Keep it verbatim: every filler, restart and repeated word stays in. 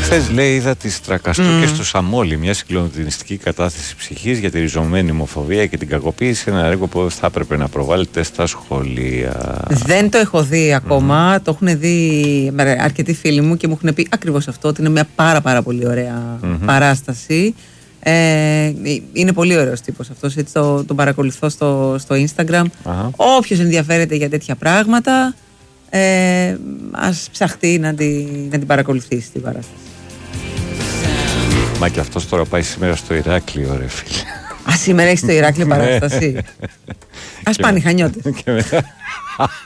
Χθες λέει είδα τη Στρακαστού mm. και στο Σαμόλι μια συγκλονιστική κατάθεση ψυχής για τη ριζωμένη ομοφοβία και την κακοποίηση, ένα έργο που θα έπρεπε να προβάλλεται στα σχολεία. Δεν το έχω δει ακόμα, mm. το έχουν δει αρκετοί φίλοι μου και μου έχουν πει ακριβώς αυτό, ότι είναι μια πάρα πάρα πολύ ωραία mm-hmm. παράσταση. Ε, είναι πολύ ωραίος τύπος αυτός, έτσι το, τον παρακολουθώ στο, στο Instagram. Uh-huh. Όποιος ενδιαφέρεται για τέτοια πράγματα, ε, ας ψαχτεί να την, να την παρακολουθήσει την παράσταση. Μα και αυτός τώρα πάει σήμερα στο Ηράκλειο, ρε φίλε. Α, σήμερα έχει στο Ηράκλειο παράσταση. Ας πάνε οι Χανιώτες.